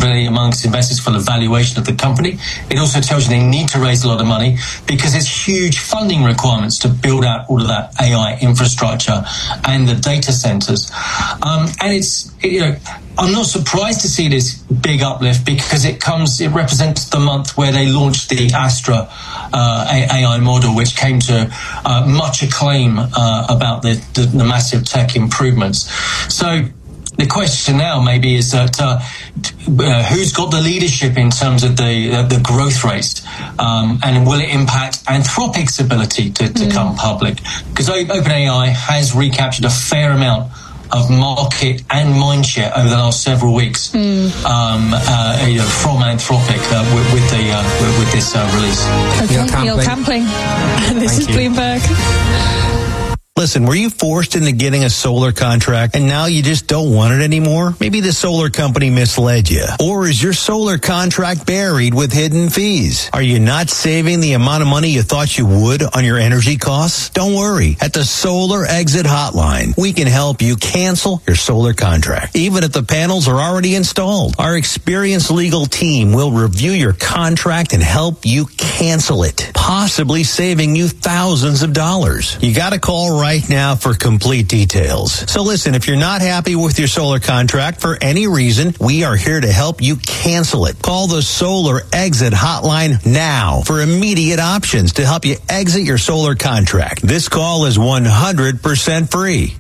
confidently amongst investors for the valuation of the company. It also tells you they need to raise a lot of money because there's huge funding requirements to build out all of that AI infrastructure and the data centers. And I'm not surprised to see this big uplift because it represents the month where they launched the Astra AI model, which came to much acclaim about the massive tech improvements. So the question now maybe is that who's got the leadership in terms of the growth rate, and will it impact Anthropic's ability to come public? Because OpenAI has recaptured a fair amount of market and mindshare over the last several weeks from Anthropic with this release. Okay, Neil Campling. This is Bloomberg. Listen, were you forced into getting a solar contract and now you just don't want it anymore? Maybe the solar company misled you. Or is your solar contract buried with hidden fees? Are you not saving the amount of money you thought you would on your energy costs? Don't worry. At the Solar Exit Hotline, we can help you cancel your solar contract, even if the panels are already installed. Our experienced legal team will review your contract and help you cancel it, possibly saving you thousands of dollars. You got to call right now for complete details. So listen, if you're not happy with your solar contract for any reason, we are here to help you cancel it. Call the Solar Exit Hotline now for immediate options to help you exit your solar contract. This call is 100% free.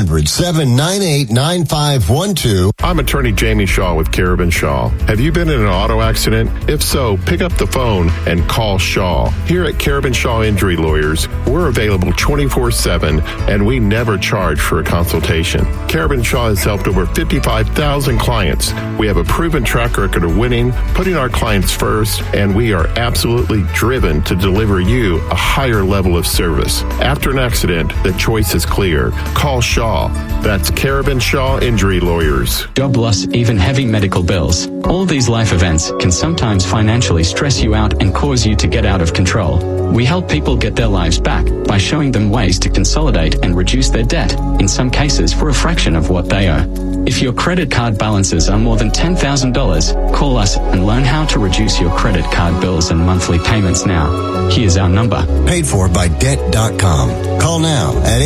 800-798-9512. I'm attorney Jamie Shaw with Carabin Shaw. Have you been in an auto accident? If so, pick up the phone and call Shaw. Here at Carabin Shaw Injury Lawyers, we're available 24/7 and we never charge for a consultation. Carabin Shaw has helped over 55,000 clients. We have a proven track record of winning, putting our clients first, and we are absolutely driven to deliver you a higher level of service. After an accident, the choice is clear. Call Shaw. That's Carabin Shaw Injury Lawyers. Job loss, even heavy medical bills. All these life events can sometimes financially stress you out and cause you to get out of control. We help people get their lives back by showing them ways to consolidate and reduce their debt, in some cases for a fraction of what they owe. If your credit card balances are more than $10,000, call us and learn how to reduce your credit card bills and monthly payments now. Here's our number. Paid for by Debt.com. Call now at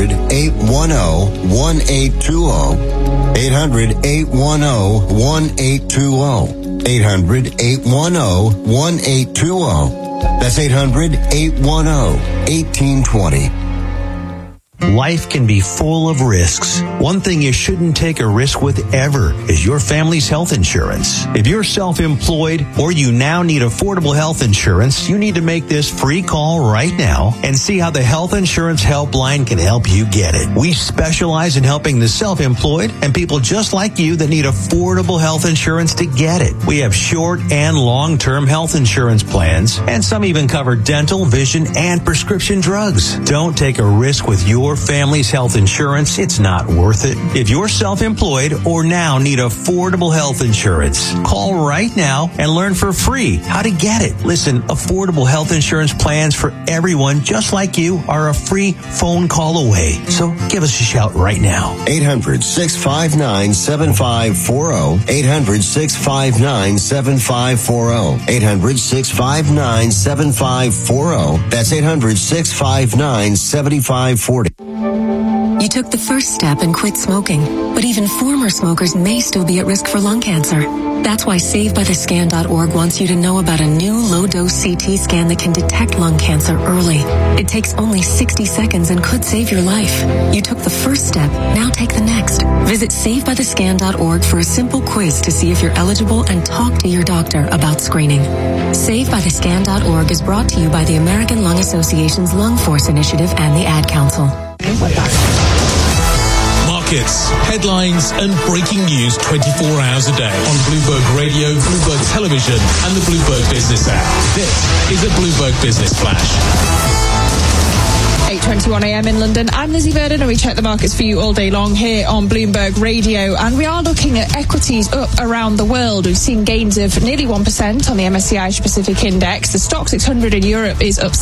800-810-1820. 800-810-1820. 800-810-1820. That's 800-810-1820. Life can be full of risks. One thing you shouldn't take a risk with ever is your family's health insurance. If you're self-employed or you now need affordable health insurance, you need to make this free call right now and see how the Health Insurance Helpline can help you get it. We specialize in helping the self-employed and people just like you that need affordable health insurance to get it. We have short and long-term health insurance plans, and some even cover dental, vision, and prescription drugs. Don't take a risk with your family's health insurance. It's not worth it. If you're self-employed or now need affordable health insurance, call right now and learn for free how to get it. Listen, affordable health insurance plans for everyone just like you are a free phone call away. So give us a shout right now. 800-659-7540. 800-659-7540. 800-659-7540. That's 800-659-7540. You took the first step and quit smoking, but even former smokers may still be at risk for lung cancer. That's why SaveByTheScan.org wants you to know about a new low-dose CT scan that can detect lung cancer early. It takes only 60 seconds and could save your life. You took the first step, now take the next. Visit SaveByTheScan.org for a simple quiz to see if you're eligible and talk to your doctor about screening. SaveByTheScan.org is brought to you by the American Lung Association's Lung Force Initiative and the Ad Council. Markets, headlines, and breaking news 24 hours a day on Bloomberg Radio, Bloomberg Television, and the Bloomberg Business app. This is a Bloomberg Business Flash. 8:21 a.m. in London. I'm Lizzie Verdon, and we check the markets for you all day long here on Bloomberg Radio. And we are looking at equities up around the world. We've seen gains of nearly 1% on the MSCI Asia Pacific Index. The Stoxx 600 in Europe is up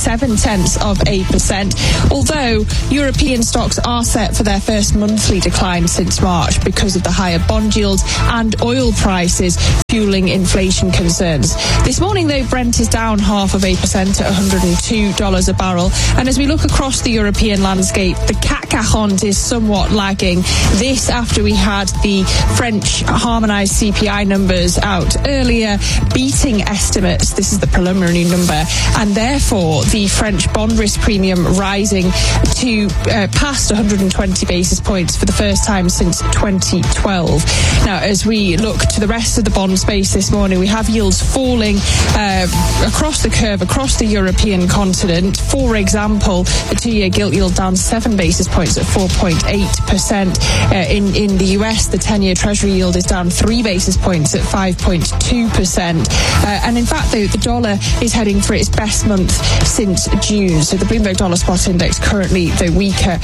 0.7%. Although European stocks are set for their first monthly decline since March because of the higher bond yields and oil prices fueling inflation concerns. This morning, though, Brent is down 0.5% at $102 a barrel. And as we look across the European landscape, the CAC 40 is somewhat lagging. This after we had the French harmonised CPI numbers out earlier, beating estimates. This is the preliminary number. And therefore, the French bond risk premium rising to past 120 basis points for the first time since 2012. Now, as we look to the rest of the bond space this morning, we have yields falling across the curve, across the European continent. For example, the 2-year gilt yield down 7 basis points at 4.8%. In the US, the 10-year Treasury yield is down 3 basis points at 5.2%. And in fact, the dollar is heading for its best month since June. So the Bloomberg Dollar Spot Index currently, though weaker,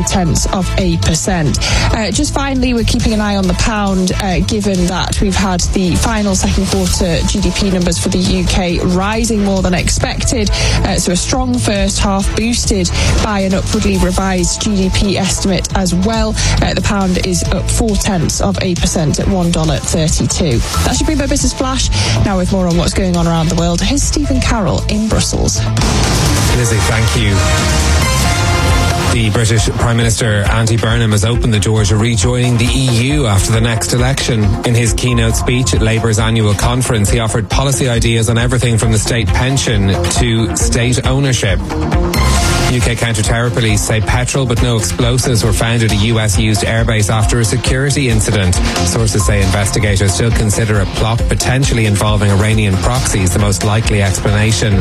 0.2%. Just finally, we're keeping an eye on the pound, given that we've had the final second quarter GDP numbers for the UK rising more than expected. So a strong first half boosted by an upwardly revised GDP estimate as well. The pound is up 0.4% at $1.32. That should be my business flash. Now with more on what's going on around the world, here's Stephen Carroll in Brussels. Lizzie, thank you. The British Prime Minister, Andy Burnham, has opened the door to rejoining the EU after the next election. In his keynote speech at Labour's annual conference, he offered policy ideas on everything from the state pension to state ownership. UK counter-terror police say petrol but no explosives were found at a US-used airbase after a security incident. Sources say investigators still consider a plot potentially involving Iranian proxies the most likely explanation.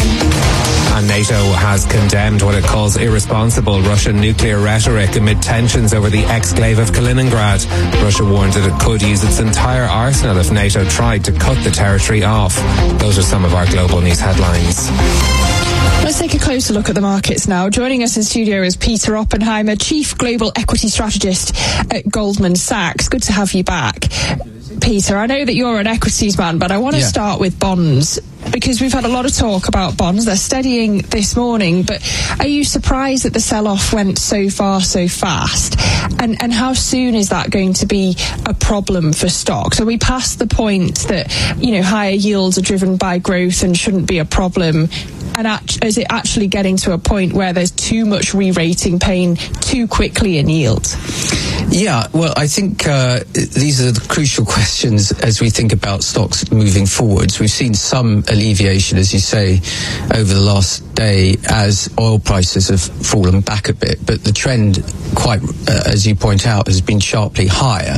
And NATO has condemned what it calls irresponsible Russian nuclear rhetoric amid tensions over the exclave of Kaliningrad. Russia warned that it could use its entire arsenal if NATO tried to cut the territory off. Those are some of our global news headlines. Let's take a closer look at the markets now. Joining us in studio is Peter Oppenheimer, Chief Global Equity Strategist at Goldman Sachs. Good to have you back. Peter, I know that you're an equities man, but I want to start with bonds, because we've had a lot of talk about bonds. They're steadying this morning, but are you surprised that the sell-off went so far so fast? And how soon is that going to be a problem for stocks? Are we past the point that, higher yields are driven by growth and shouldn't be a problem? And is it actually getting to a point where there's too much re-rating pain too quickly in yields? Yeah, well, I think these are the crucial questions as we think about stocks moving forwards. We've seen some alleviation, as you say, over the last day as oil prices have fallen back a bit, but the trend, quite as you point out, has been sharply higher.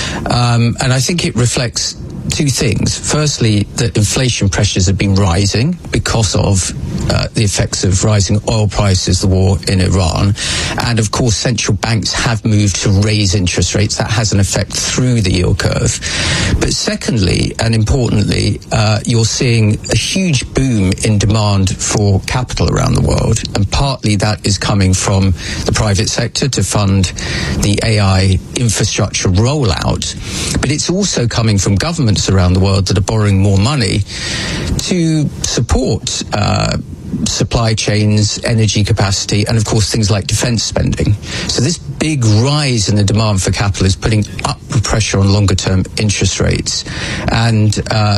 And I think it reflects two things. Firstly, that inflation pressures have been rising because of the effects of rising oil prices, the war in Iran. And of course, central banks have moved to raise interest rates. That has an effect through the yield curve. But secondly, and importantly, you're seeing a huge boom in demand for capital around the world. And partly that is coming from the private sector to fund the AI infrastructure rollout. But it's also coming from governments around the world that are borrowing more money to support supply chains, energy capacity, and of course things like defence spending. So this big rise in the demand for capital is putting upward pressure on longer term interest rates. And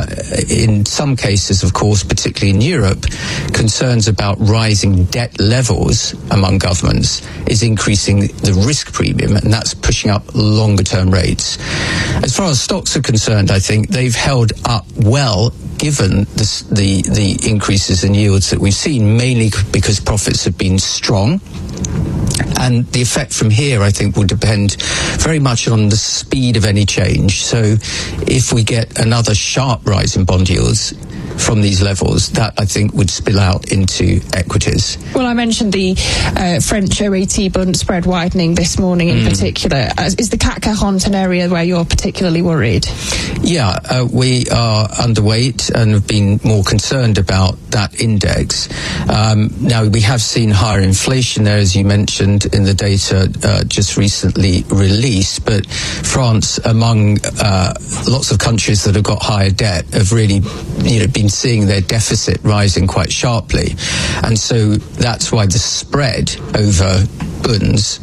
in some cases, of course, particularly in Europe, concerns about rising debt levels among governments is increasing the risk premium, and that's pushing up longer term rates. As far as stocks are concerned, I think they've held up well given the increases in yields that we've seen, mainly because profits have been strong. And the effect from here, I think, will depend very much on the speed of any change. So if we get another sharp rise in bond yields, from these levels, that I think would spill out into equities. Well, I mentioned the French OAT Bund spread widening this morning in particular. Is the CAC 40 an area where you're particularly worried? Yeah, we are underweight and have been more concerned about that index. Now, we have seen higher inflation there, as you mentioned, in the data just recently released, but France, among lots of countries that have got higher debt, have really been seeing their deficit rising quite sharply. And so that's why the spread over bunds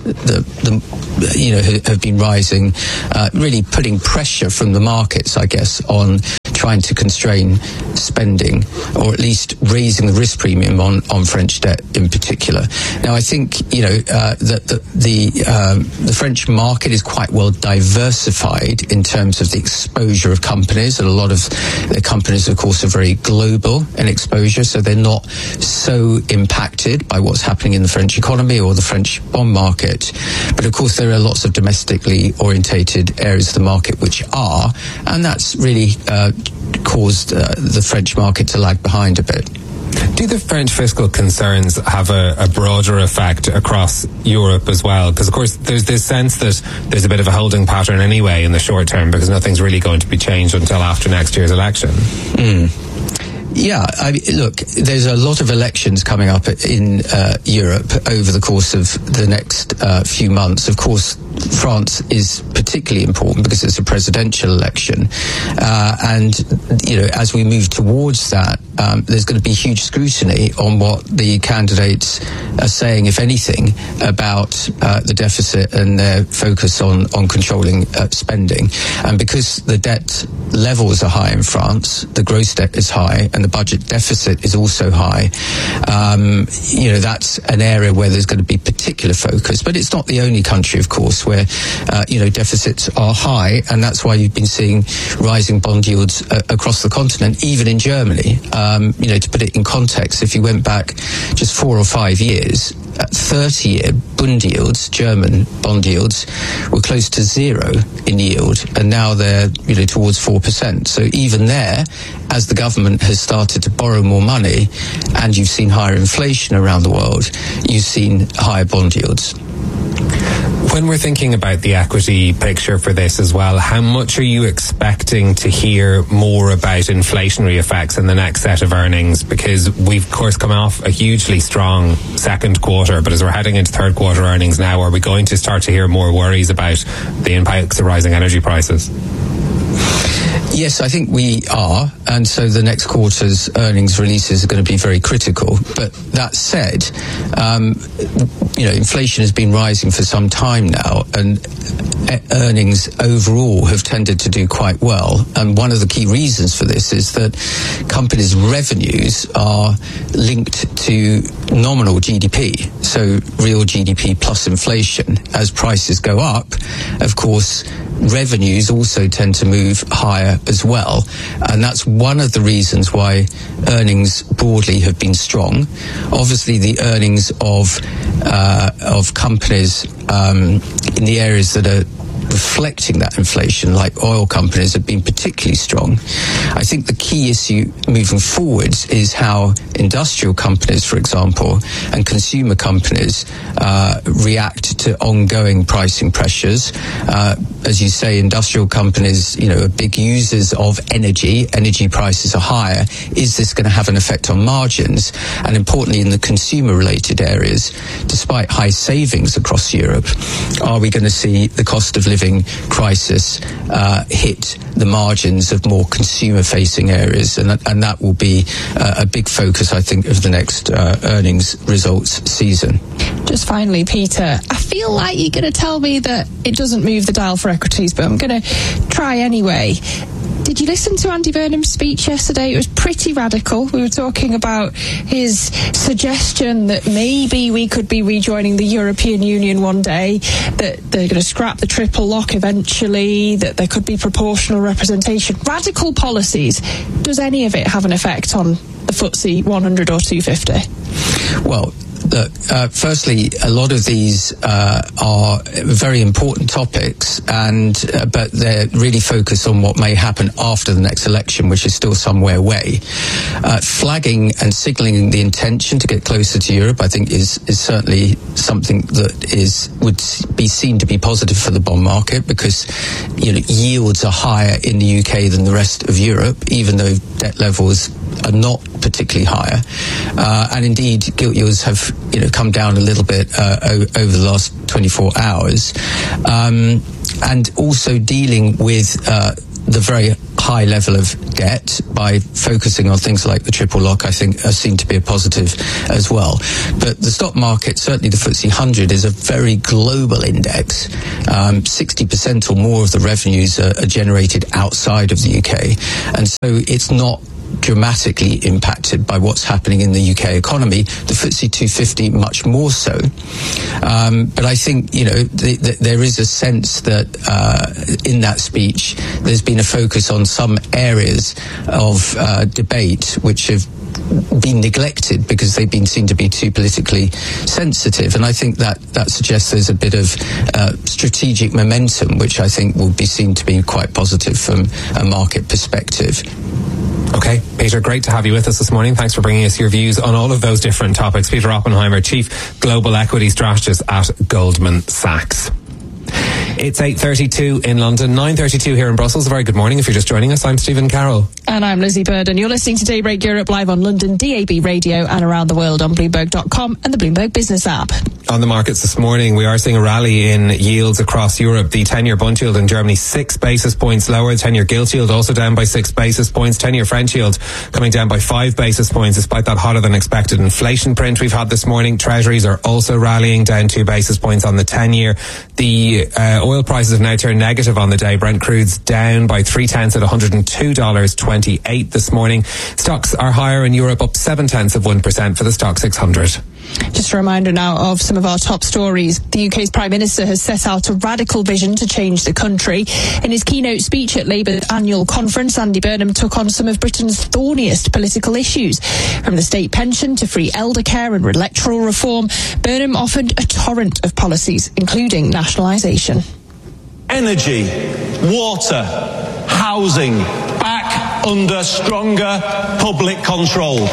have been rising, really putting pressure from the markets, I guess, on trying to constrain spending, or at least raising the risk premium on French debt in particular. Now, I think that the French market is quite well diversified in terms of the exposure of companies, and a lot of the companies, of course, are very global in exposure, so they're not so impacted by what's happening in the French economy or the French bond market. But of course, there are lots of domestically orientated areas of the market which are, and that's really caused the French market to lag behind a bit. Do the French fiscal concerns have a broader effect across Europe as well? Because, of course, there's this sense that there's a bit of a holding pattern anyway in the short term, because nothing's really going to be changed until after next year's election. Yeah, look, there's a lot of elections coming up in Europe over the course of the next few months. Of course, France is particularly important because it's a presidential election. And as we move towards that, there's going to be huge scrutiny on what the candidates are saying, if anything, about the deficit and their focus on controlling spending. And because the debt levels are high in France, the gross debt is high, and the budget deficit is also high, that's an area where there's going to be particular focus. But it's not the only country, of course, where deficits are high, and that's why you've been seeing rising bond yields across the continent, even in Germany. To put it in context, if you went back just 4 or 5 years, 30-year Bund yields, German bond yields, were close to zero in yield, and now they're towards 4%. So even there, as the government has started to borrow more money, and you've seen higher inflation around the world, you've seen higher bond yields. When we're thinking about the equity picture for this as well, how much are you expecting to hear more about inflationary effects in the next set of earnings? Because we've, of course, come off a hugely strong second quarter, but as we're heading into third quarter earnings now, are we going to start to hear more worries about the impacts of rising energy prices? Yes, I think we are, and so the next quarter's earnings releases are going to be very critical. But that said, inflation has been rising for some time now, and earnings overall have tended to do quite well. And one of the key reasons for this is that companies' revenues are linked to nominal GDP, so real GDP plus inflation. As prices go up, of course, revenues also tend to move higher as well, and that's one of the reasons why earnings broadly have been strong. Obviously, the earnings of companies in the areas that are reflecting that inflation, like oil companies, have been particularly strong. I think the key issue moving forwards is how industrial companies, for example, and consumer companies react to ongoing pricing pressures. As you say, industrial companies, are big users of energy. Energy prices are higher. Is this going to have an effect on margins? And importantly, in the consumer-related areas, despite high savings across Europe, are we going to see the cost of living crisis hit the margins of more consumer-facing areas? And that will be a big focus, I think, of the next earnings results season. Just finally, Peter, I feel like you're going to tell me that it doesn't move the dial for equities, but I'm going to try anyway. Did you listen to Andy Burnham's speech yesterday? It was pretty radical. We were talking about his suggestion that maybe we could be rejoining the European Union one day, that they're going to scrap the triple lock eventually, that there could be proportional representation. Radical policies. Does any of it have an effect on the FTSE 100 or 250? Well, Look, firstly, a lot of these are very important topics, but they're really focused on what may happen after the next election, which is still some way away. Flagging and signalling the intention to get closer to Europe, I think, is certainly something that would be seen to be positive for the bond market, because yields are higher in the UK than the rest of Europe, even though debt levels are not particularly higher, and indeed gilt yields have come down a little bit over the last 24 hours, and also dealing with the very high level of debt by focusing on things like the triple lock, I think, are seen to be a positive as well. But the stock market, certainly the FTSE 100, is a very global index. 60% or more of the revenues are generated outside of the UK, and so it's not dramatically impacted by what's happening in the UK economy. The FTSE 250 much more so. But I think, there is a sense that in that speech there's been a focus on some areas of debate which have been neglected because they've been seen to be too politically sensitive, and I think that suggests there's a bit of strategic momentum, which I think will be seen to be quite positive from a market perspective. Okay, Peter, great to have you with us this morning. Thanks for bringing us your views on all of those different topics. Peter Oppenheimer, Chief Global Equity Strategist at Goldman Sachs. It's 8:32 in London, 9:32 here in Brussels. A very good morning if you're just joining us. I'm Stephen Carroll. And I'm Lizzie Burden. You're listening to Daybreak Europe live on London DAB radio and around the world on Bloomberg.com and the Bloomberg Business app. On the markets this morning, we are seeing a rally in yields across Europe. The 10-year Bund yield in Germany 6 basis points lower. The 10-year gilt yield also down by 6 basis points. 10-year French yield coming down by 5 basis points despite that hotter than expected inflation print we've had this morning. Treasuries are also rallying, down 2 basis points on the 10-year. The oil prices have now turned negative on the day. Brent crude's down by 0.3 at $102.28 this morning. Stocks are higher in Europe, up 0.7% for the Stock 600. Just a reminder now of some of our top stories. The UK's Prime Minister has set out a radical vision to change the country. In his keynote speech at Labour's annual conference, Andy Burnham took on some of Britain's thorniest political issues. From the state pension to free elder care and electoral reform, Burnham offered a torrent of policies, including nationalisation. Energy, water, housing, back under stronger public control.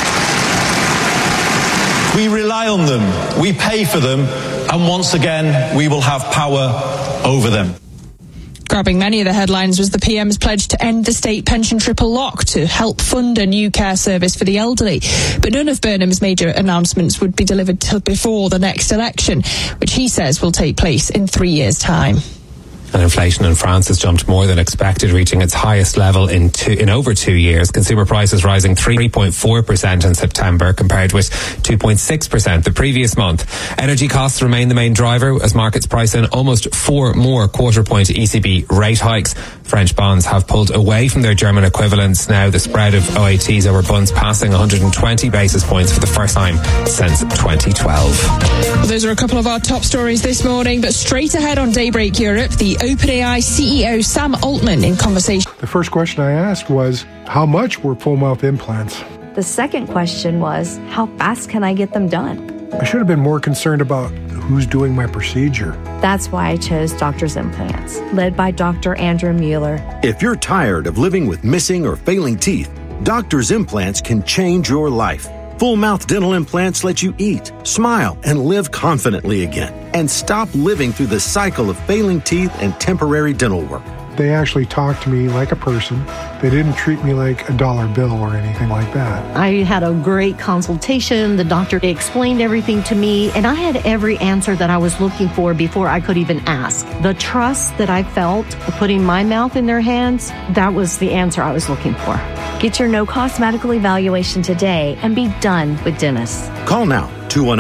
We rely on them, we pay for them, and once again, we will have power over them. Grabbing many of the headlines was the PM's pledge to end the state pension triple lock to help fund a new care service for the elderly. But none of Burnham's major announcements would be delivered till before the next election, which he says will take place in 3 years' time. And inflation in France has jumped more than expected, reaching its highest level in over 2 years. Consumer prices rising 3.4% in September, compared with 2.6% the previous month. Energy costs remain the main driver as markets price in almost 4 more quarter-point ECB rate hikes. French bonds have pulled away from their German equivalents. Now the spread of OATs over bonds passing 120 basis points for the first time since 2012. Those are a couple of our top stories this morning, but straight ahead on Daybreak Europe, the OpenAI CEO Sam Altman in conversation. The first question I asked was, how much were full mouth implants? The second question was, how fast can I get them done? I should have been more concerned about who's doing my procedure. That's why I chose Doctor's Implants, led by Dr. Andrew Mueller. If you're tired of living with missing or failing teeth, Doctor's Implants can change your life. Full mouth dental implants let you eat, smile, and live confidently again, and stop living through the cycle of failing teeth and temporary dental work. They actually talked to me like a person. They didn't treat me like a dollar bill or anything like that. I had a great consultation. The doctor explained everything to me, and I had every answer that I was looking for before I could even ask. The trust that I felt putting my mouth in their hands, that was the answer I was looking for. Get your no-cost medical evaluation today and be done with dentists. Call now,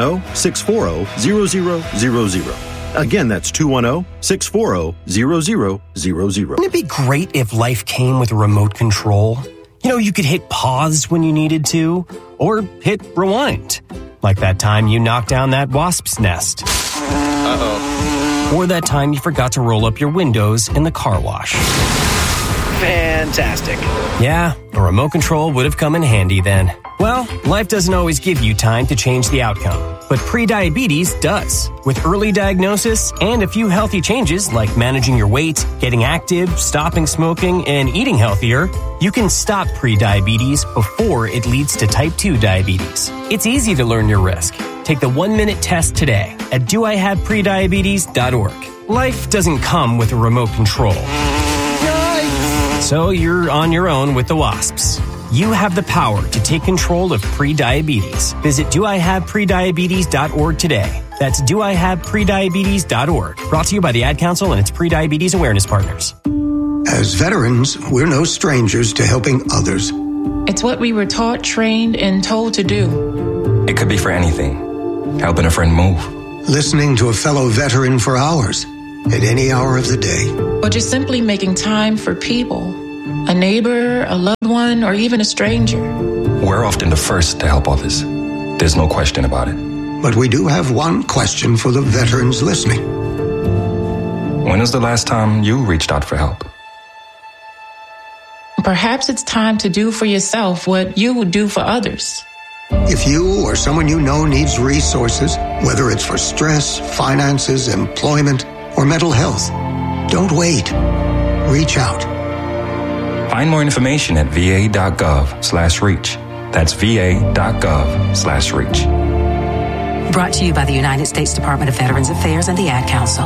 210-640-0000. Again, that's 210-640-0000. Wouldn't it be great if life came with a remote control? You know, you could hit pause when you needed to, or hit rewind. Like that time you knocked down that wasp's nest. Uh-oh. Or that time you forgot to roll up your windows in the car wash. Fantastic. Yeah, a remote control would have come in handy then. Well, life doesn't always give you time to change the outcome, but prediabetes does. With early diagnosis and a few healthy changes like managing your weight, getting active, stopping smoking, and eating healthier, you can stop prediabetes before it leads to type 2 diabetes. It's easy to learn your risk. Take the 1-minute test today at doihaveprediabetes.org. Life doesn't come with a remote control. So you're on your own with the WASPs. You have the power to take control of prediabetes. Visit doihaveprediabetes.org today. That's doihaveprediabetes.org. Brought to you by the Ad Council and its Prediabetes Awareness Partners. As veterans, we're no strangers to helping others. It's what we were taught, trained, and told to do. It could be for anything. Helping a friend move. Listening to a fellow veteran for hours, at any hour of the day. Or just simply making time for people. A neighbor, a loved one, or even a stranger. We're often the first to help others. There's no question about it. But we do have one question for the veterans listening. When was the last time you reached out for help? Perhaps it's time to do for yourself what you would do for others. If you or someone you know needs resources, whether it's for stress, finances, employment, or mental health, don't wait. Reach out. Find more information at va.gov/reach. That's va.gov/reach. Brought to you by the United States Department of Veterans Affairs and the Ad Council.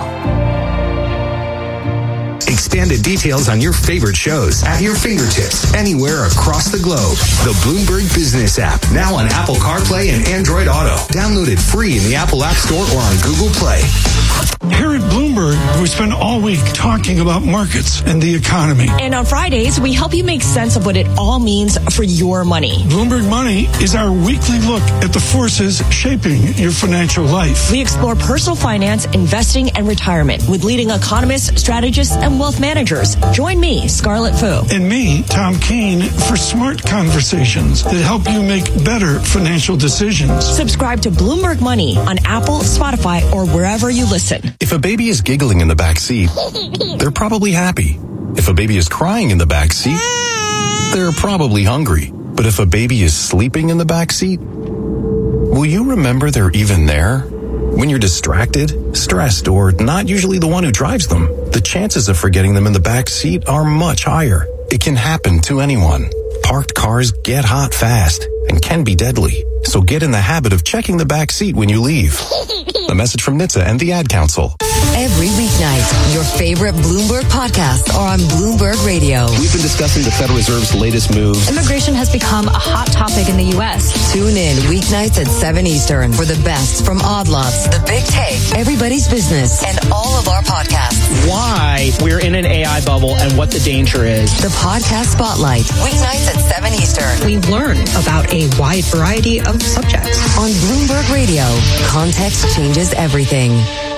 Expanded details on your favorite shows at your fingertips anywhere across the globe. The Bloomberg Business app, now on Apple CarPlay and Android Auto. Download it free in the Apple App Store or on Google Play. Here at Bloomberg, we spend all week talking about markets and the economy. And on Fridays, we help you make sense of what it all means for your money. Bloomberg Money is our weekly look at the forces shaping your financial life. We explore personal finance, investing, and retirement with leading economists, strategists, and wealth managers. Join me, Scarlett Fu. And me, Tom Keene, for smart conversations that help you make better financial decisions. Subscribe to Bloomberg Money on Apple, Spotify, or wherever you listen. If a baby is giggling in the back seat, they're probably happy. If a baby is crying in the back seat, they're probably hungry. But if a baby is sleeping in the back seat, will you remember they're even there? When you're distracted, stressed, or not usually the one who drives them, the chances of forgetting them in the back seat are much higher. It can happen to anyone. Parked cars get hot fast and can be deadly. So get in the habit of checking the back seat when you leave. A message from NHTSA and the Ad Council. Every weeknight, your favorite Bloomberg podcasts are on Bloomberg Radio. We've been discussing the Federal Reserve's latest moves. Immigration has become a hot topic in the U.S. Tune in weeknights at 7 Eastern for the best from Odd Lots, The Big Take, Everybody's Business, and all of our podcasts. Why we're in an AI bubble and what the danger is. The Podcast Spotlight, weeknights at 7 Eastern. We learn about a wide variety of subjects. On Bloomberg Radio, context changes everything.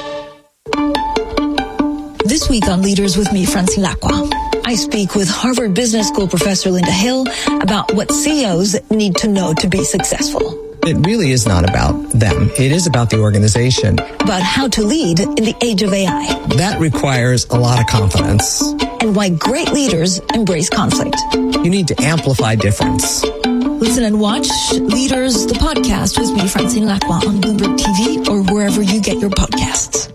This week on Leaders with me, Francine Lacqua, I speak with Harvard Business School professor Linda Hill about what CEOs need to know to be successful. It really is not about them. It is about the organization. About how to lead in the age of AI. That requires a lot of confidence. And why great leaders embrace conflict. You need to amplify difference. Listen and watch Leaders, the podcast with me, Francine Lacqua, on Bloomberg TV or wherever you get your podcasts.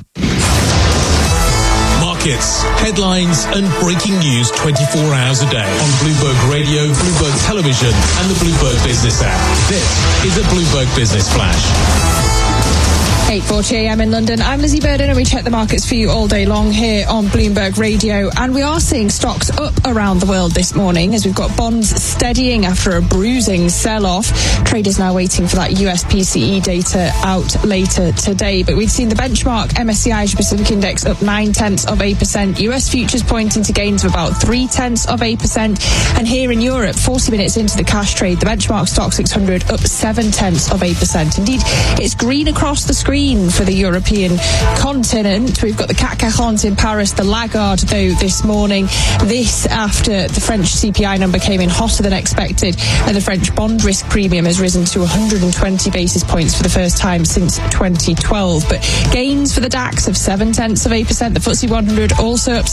Markets, headlines, and breaking news 24 hours a day on Bloomberg Radio, Bloomberg Television, and the Bloomberg Business app. This is a Bloomberg Business Flash. 8:40 a.m. in London. I'm Lizzie Burden, and we check the markets for you all day long here on Bloomberg Radio. And we are seeing stocks up around the world this morning as we've got bonds steadying after a bruising sell-off. Traders now waiting for that US PCE data out later today. But we've seen the benchmark MSCI Asia Pacific Index up 0.9%. US futures pointing to gains of about 0.3%. And here in Europe, 40 minutes into the cash trade, the benchmark stock 600 up 0.7%. Indeed, it's green across across the screen for the European continent. We've got the CAC 40 in Paris, the laggard, though, this morning. This after the French CPI number came in hotter than expected, and the French bond risk premium has risen to 120 basis points for the first time since 2012. But gains for the DAX of 0.7%. The FTSE 100 also up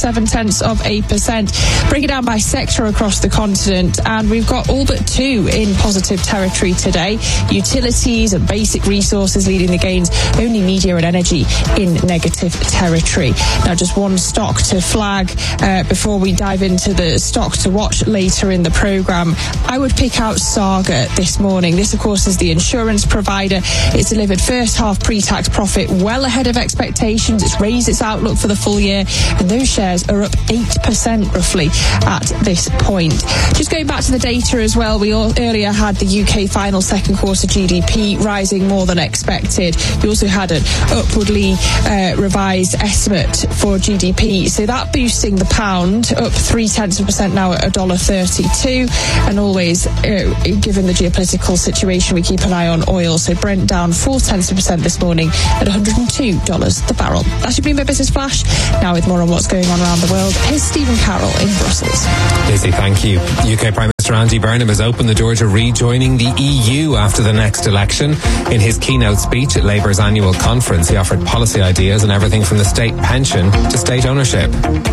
0.7%. Break it down by sector across the continent, and we've got all but two in positive territory today. Utilities and basic resources leading the gains, only media and energy in negative territory. Now, just one stock to flag before we dive into the stock to watch later in the programme. I would pick out Saga this morning. This, of course, is the insurance provider. It's delivered first half pre-tax profit well ahead of expectations. It's raised its outlook for the full year, and those shares are up 8% roughly at this point. Just going back to the data as well, we earlier had the UK final second quarter GDP rising more than expected. We also had an upwardly revised estimate for GDP, so that boosting the pound up 0.3% now at $1.32. And always, given the geopolitical situation, we keep an eye on oil. So Brent down 0.4% this morning at $102 the barrel. That's your Bloomberg Business Flash. Now with more on what's going on around the world, here's Stephen Carroll in Brussels. Lizzie, thank you. UK Prime Minister Andy Burnham has opened the door to rejoining the EU after the next election. In his keynote speech at Labour's annual conference, he offered policy ideas on everything from the state pension to state ownership.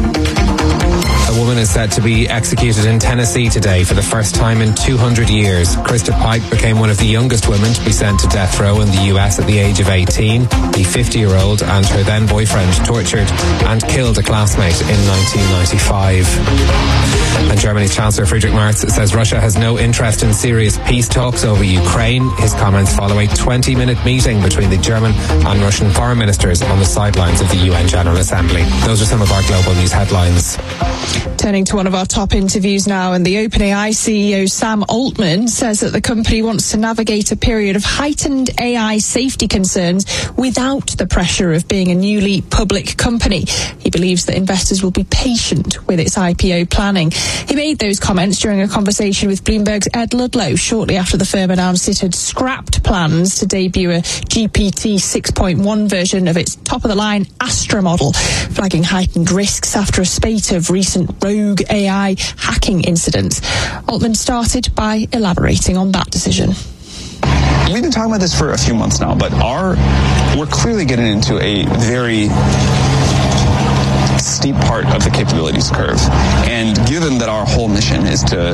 A woman is said to be executed in Tennessee today for the first time in 200 years. Krista Pike became one of the youngest women to be sent to death row in the US at the age of 18. The 50-year-old and her then boyfriend tortured and killed a classmate in 1995. And Germany's Chancellor Friedrich Merz says Russia has no interest in serious peace talks over Ukraine. His comments follow a 20-minute meeting between the German and Russian foreign ministers on the sidelines of the UN General Assembly. Those are some of our global news headlines. Turning to one of our top interviews now, and the OpenAI CEO Sam Altman says that the company wants to navigate a period of heightened AI safety concerns without the pressure of being a newly public company. He believes that investors will be patient with its IPO planning. He made those comments during a conversation with Bloomberg's Ed Ludlow shortly after the firm announced it had scrapped plans to debut a GPT 6.1 version of its top-of-the-line Astra model, flagging heightened risks after a spate of recent rogue AI hacking incidents. Altman started by elaborating on that decision. We've been talking about this for a few months now, but we're clearly getting into a very steep part of the capabilities curve. And given that our whole mission is to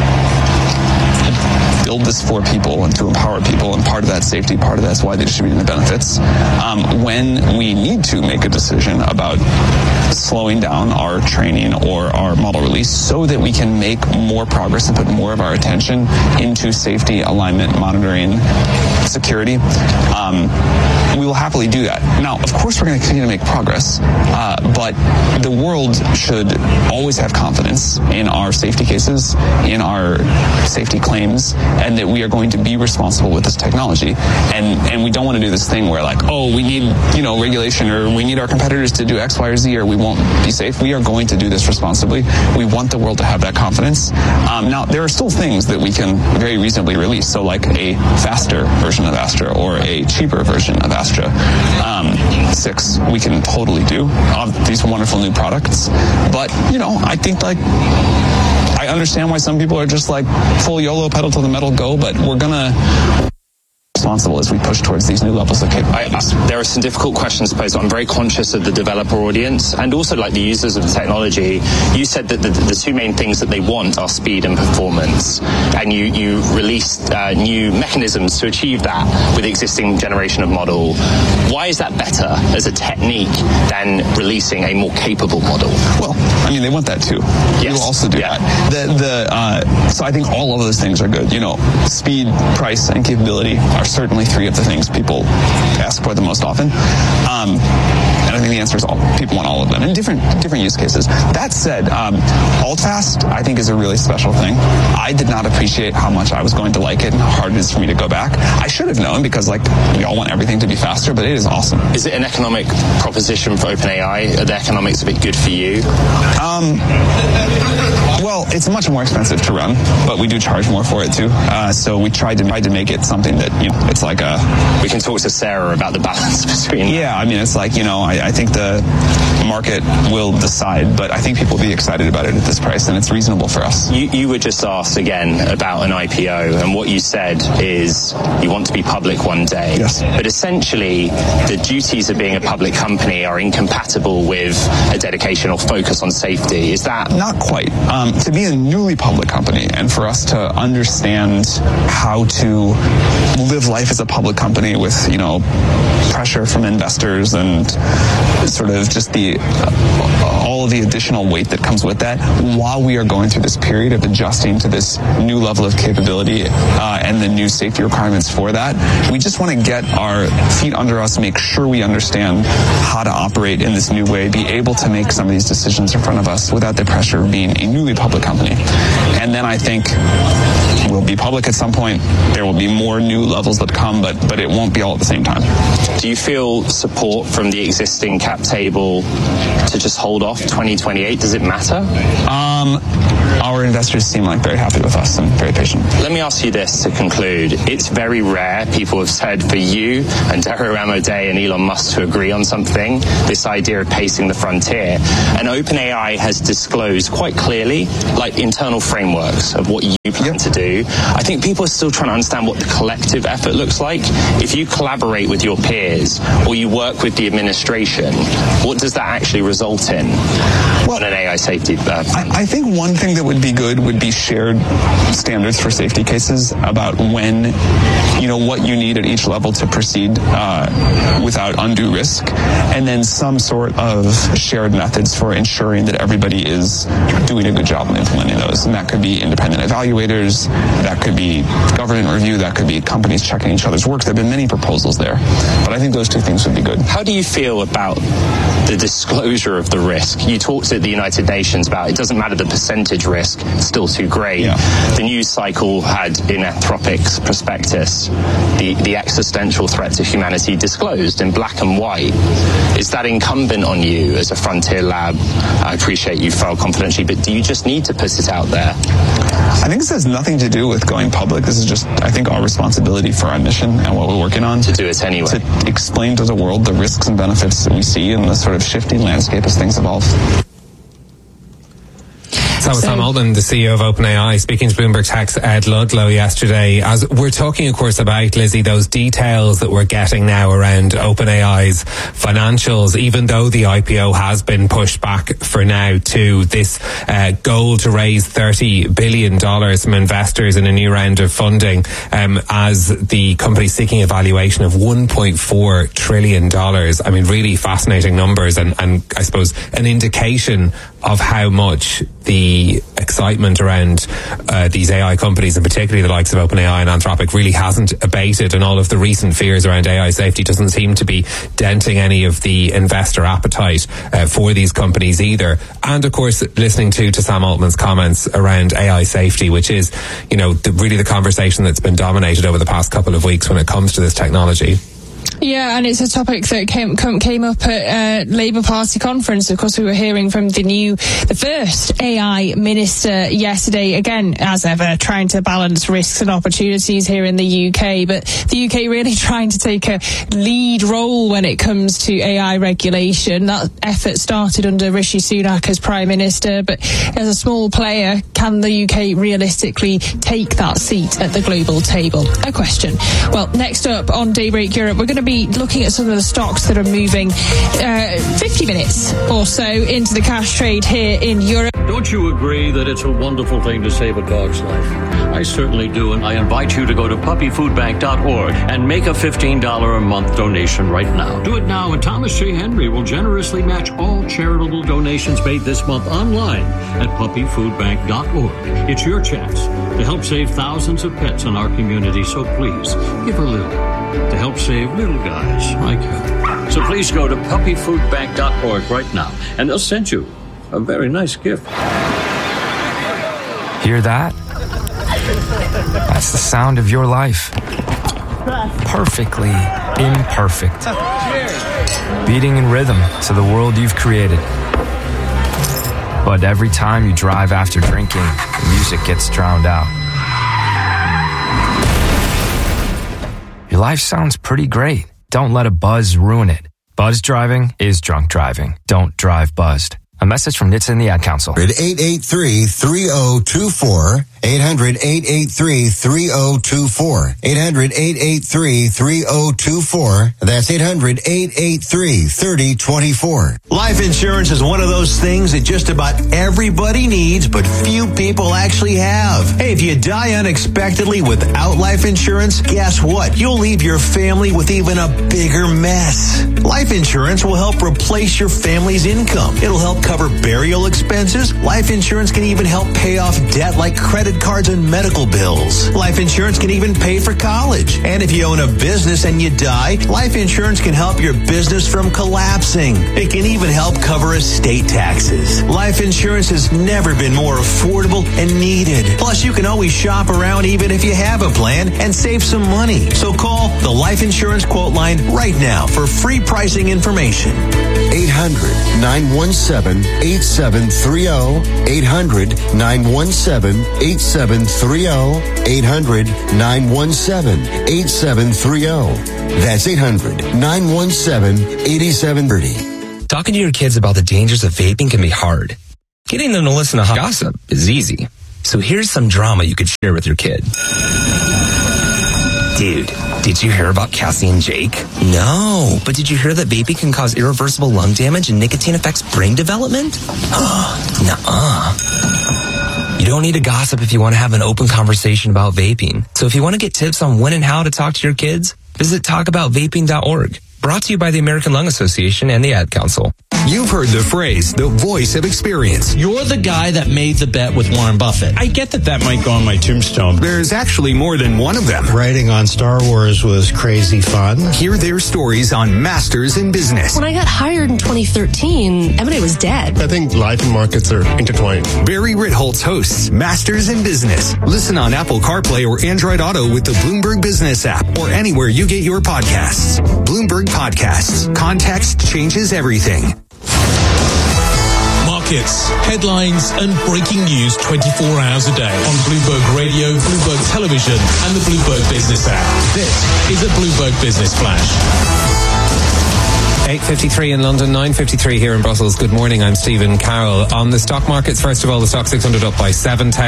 build this for people and to empower people, and part of that safety, part of that's why they're distributing the benefits. When we need to make a decision about slowing down our training or our model release so that we can make more progress and put more of our attention into safety, alignment, monitoring, security, we will happily do that. Now, of course, we're going to continue to make progress, but the world should always have confidence in our safety cases, in our safety claims, and that we are going to be responsible with this technology. And we don't want to do this thing where, like, oh, we need, regulation, or we need our competitors to do X, Y, or Z, or we won't be safe. We are going to do this responsibly. We want the world to have that confidence. Now, there are still things that we can very reasonably release. So like a faster version of Astra or a cheaper version of Astra 6, we can totally do these wonderful new products. But, I think I understand why some people are just like full YOLO, pedal to the metal, go, but we're gonna responsible as we push towards these new levels of capabilities. There are some difficult questions posed. I'm very conscious of the developer audience and also like the users of the technology. You said that the two main things that they want are speed and performance, and you released new mechanisms to achieve that with the existing generation of model. Why is that better as a technique than releasing a more capable model? Well, they want that too. Yes. We will also do that. So I think all of those things are good. Speed, price, and capability are certainly three of the things people ask for the most often. And I think the answer is people want all of them in different use cases. That said, AltFast, I think, is a really special thing. I did not appreciate how much I was going to like it and how hard it is for me to go back. I should have known because, we all want everything to be faster, but it is awesome. Is it an economic proposition for OpenAI? Are the economics of it good for you? Well, it's much more expensive to run, but we do charge more for it too. So we tried to make it something that, it's like a... We can talk to Sarah about the balance between... Yeah, I mean, it's like, I think the market will decide, but I think people will be excited about it at this price, and it's reasonable for us. You were just asked again about an IPO, and what you said is you want to be public one day. Yes. But essentially, the duties of being a public company are incompatible with a dedication or focus on safety. Is that... Not quite. To be a newly public company and for us to understand how to live life as a public company with, pressure from investors and sort of just all of the additional weight that comes with that while we are going through this period of adjusting to this new level of capability and the new safety requirements for that. We just want to get our feet under us, make sure we understand how to operate in this new way, be able to make some of these decisions in front of us without the pressure of being a newly public company. And then I think we'll be public at some point. There will be more new levels that come, but it won't be all at the same time. Do you feel support from the existing cap table to just hold off 2028? Does it matter? Our investors seem like very happy with us and very patient. Let me ask you this to conclude. It's very rare, people have said, for you and Dario Amodei and Elon Musk to agree on something, this idea of pacing the frontier. And OpenAI has disclosed quite clearly, internal frameworks of what you plan to do. I think people are still trying to understand what the collective effort looks like. If you collaborate with your peers or you work with the administration, what does that actually result in on an AI safety I think one thing that would be good would be shared standards for safety cases about when, what you need at each level to proceed without undue risk, and then some sort of shared methods for ensuring that everybody is doing a good job in implementing those. And that could be independent evaluators, that could be government review, that could be companies checking each other's work. There have been many proposals there, but I think those two things would be good. How do you feel about the disclosure of the risk? You talked at the United Nations about it doesn't matter the percentage risk, it's still too great. Yeah. The news cycle had in Anthropic's prospectus the existential threat to humanity disclosed in black and white. Is that incumbent on you as a frontier lab? I appreciate you filed confidentially, but do you just need to put it out there? I think this has nothing to do with going public. This is just, I think, our responsibility for our mission and what we're working on. To do it anyway. To explain to the world the risks and benefits that we see in the sort of shifting landscape as things evolve. That was Sam Altman, the CEO of OpenAI, speaking to Bloomberg Tech's Ed Ludlow yesterday. As we're talking, of course, about, Lizzie, those details that we're getting now around OpenAI's financials, even though the IPO has been pushed back for now to this goal to raise $30 billion from investors in a new round of funding, as the company seeking a valuation of $1.4 trillion. I mean, really fascinating numbers and I suppose an indication of how much the excitement around these AI companies, and particularly the likes of OpenAI and Anthropic, really hasn't abated, and all of the recent fears around AI safety doesn't seem to be denting any of the investor appetite for these companies either. And of course, listening to Sam Altman's comments around AI safety, which is, really the conversation that's been dominated over the past couple of weeks when it comes to this technology. Yeah, and it's a topic that came up at Labour Party conference. Of course, we were hearing from the first AI minister yesterday, again, as ever, trying to balance risks and opportunities here in the UK. But the UK really trying to take a lead role when it comes to AI regulation. That effort started under Rishi Sunak as Prime Minister, but as a small player, can the UK realistically take that seat at the global table? A question. Well, next up on Daybreak Europe, we're going to be looking at some of the stocks that are moving 50 minutes or so into the cash trade here in Europe. Don't you agree that it's a wonderful thing to save a dog's life? I certainly do, and I invite you to go to puppyfoodbank.org and make a $15 a month donation right now. Do it now, and Thomas J. Henry will generously match all charitable donations made this month online at puppyfoodbank.org. It's your chance to help save thousands of pets in our community, so please give a little to help save little guys like you. So please go to puppyfoodbank.org right now, and they'll send you a very nice gift. Hear that? That's the sound of your life. Perfectly imperfect. Beating in rhythm to the world you've created. But every time you drive after drinking, the music gets drowned out. Your life sounds pretty great. Don't let a buzz ruin it. Buzz driving is drunk driving. Don't drive buzzed. A message from NHTSA and the Ad Council. 883-3024. 800-883-3024. 800-883-3024. That's 800-883-3024. Life insurance is one of those things that just about everybody needs, but few people actually have. Hey, if you die unexpectedly without life insurance, guess what? You'll leave your family with even a bigger mess. Life insurance will help replace your family's income. It'll help cover burial expenses. Life insurance can even help pay off debt like credit cards and medical bills. Life insurance can even pay for college. And if you own a business and you die, life insurance can help your business from collapsing. It can even help cover estate taxes. Life insurance has never been more affordable and needed. Plus, you can always shop around even if you have a plan and save some money. So call the Life Insurance Quote Line right now for free pricing information. 800-917-8730. 800-917-8730. 800-917-8730. That's 800-917-8730. Talking to your kids about the dangers of vaping can be hard. Getting them to listen to gossip is easy. So here's some drama you could share with your kid. Dude, did you hear about Cassie and Jake? No, but did you hear that vaping can cause irreversible lung damage and nicotine affects brain development? Nuh-uh. You don't need to gossip if you want to have an open conversation about vaping. So if you want to get tips on when and how to talk to your kids, visit talkaboutvaping.org. Brought to you by the American Lung Association and the Ad Council. You've heard the phrase, the voice of experience. You're the guy that made the bet with Warren Buffett. I get that might go on my tombstone. There's actually more than one of them. Writing on Star Wars was crazy fun. Hear their stories on Masters in Business. When I got hired in 2013, M&A was dead. I think life and markets are intertwined. Barry Ritholtz hosts Masters in Business. Listen on Apple CarPlay or Android Auto with the Bloomberg Business app or anywhere you get your podcasts. Bloomberg Podcasts. Context changes everything. Markets, headlines and breaking news 24 hours a day on Bloomberg Radio, Bloomberg Television and the Bloomberg Business app. This is a Bloomberg Business Flash. 8:53 in London, 9:53 here in Brussels. Good morning, I'm Stephen Carroll. On the stock markets, first of all, the stock 600 up by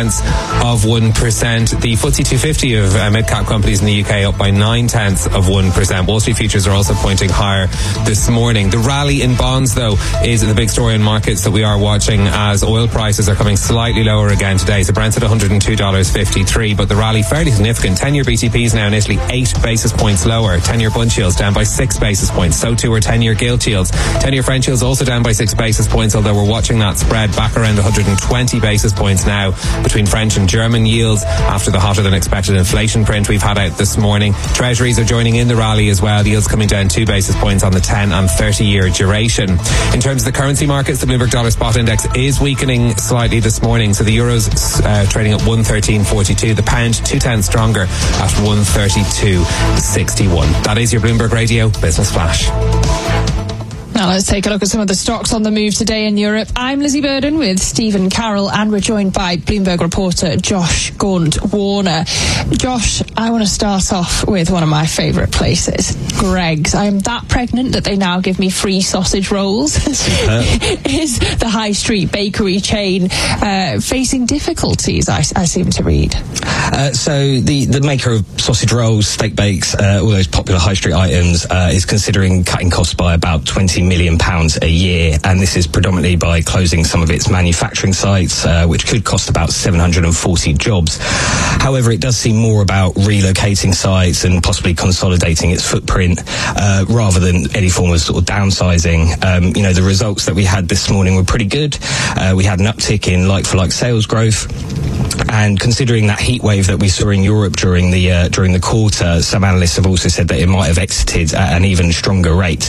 0.7%. The FTSE 250 of mid-cap companies in the UK up by 0.9%. Wall Street futures are also pointing higher this morning. The rally in bonds, though, is the big story in markets that we are watching as oil prices are coming slightly lower again today. So Brent's at $102.53, but the rally fairly significant. 10-year BTPs now in Italy 8 basis points lower. 10-year bund yields down by 6 basis points. So too are 10-year gilt yields. 10-year French yields also down by 6 basis points, although we're watching that spread back around 120 basis points now between French and German yields after the hotter than expected inflation print we've had out this morning. Treasuries are joining in the rally as well. Yields coming down 2 basis points on the 10 and 30-year duration. In terms of the currency markets, the Bloomberg Dollar Spot Index is weakening slightly this morning. So the euro's trading at 113.42. The pound 2/10 stronger at 132.61. That is your Bloomberg Radio Business Flash. Now let's take a look at some of the stocks on the move today in Europe. I'm Lizzie Burden with Stephen Carroll, and we're joined by Bloomberg reporter Josh Gaunt-Warner. Josh, I want to start off with one of my favourite places, Greggs. I am that pregnant that they now give me free sausage rolls. Is the high street bakery chain facing difficulties, I seem to read? So the maker of sausage rolls, steak bakes, all those popular high street items, is considering cutting costs by about £20 million a year, and this is predominantly by closing some of its manufacturing sites, which could cost about 740 jobs. However, it does seem more about relocating sites and possibly consolidating its footprint rather than any form of sort of downsizing. The results that we had this morning were pretty good. We had an uptick in like-for-like sales growth. And considering that heat wave that we saw in Europe during the quarter, some analysts have also said that it might have exited at an even stronger rate.